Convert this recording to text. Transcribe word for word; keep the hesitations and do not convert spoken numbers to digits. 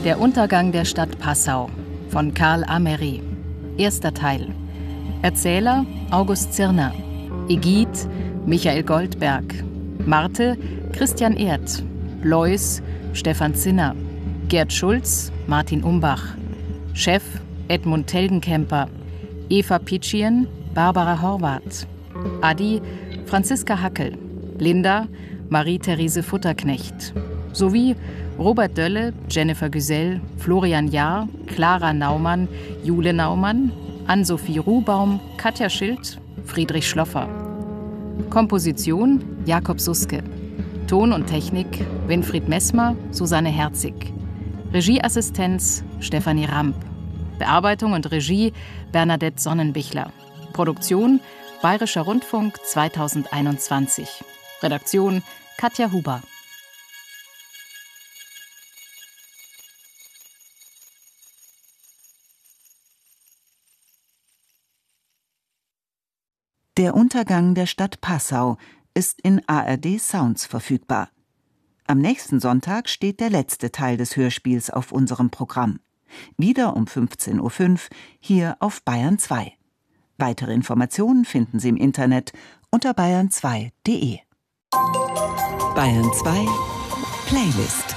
Der Untergang der Stadt Passau von Karl Amery. Erster Teil. Erzähler August Zirner. Egid Michael Goldberg. Marte Christian Erth. Lois Stefan Zinner. Gerd Schulz Martin Umbach. Chef Edmund Telgenkemper. Eva Pitschien Barbara Horvath. Adi Franziska Hackel. Linda Marie-Therese Futterknecht. Sowie Robert Dölle, Jennifer Güsell, Florian Jahr, Clara Naumann, Jule Naumann, Ann-Sophie Ruhbaum, Katja Schild, Friedrich Schloffer. Komposition Jakob Suske. Ton und Technik Winfried Messmer, Susanne Herzig. Regieassistenz Stefanie Ramp. Bearbeitung und Regie Bernadette Sonnenbichler. Produktion Bayerischer Rundfunk zweitausendeinundzwanzig. Redaktion Katja Huber. Der Untergang der Stadt Passau ist in A R D Sounds verfügbar. Am nächsten Sonntag steht der letzte Teil des Hörspiels auf unserem Programm. Wieder um fünfzehn Uhr fünf hier auf Bayern zwei. Weitere Informationen finden Sie im Internet unter bayern zwei punkt de. Bayern zwei Playlist.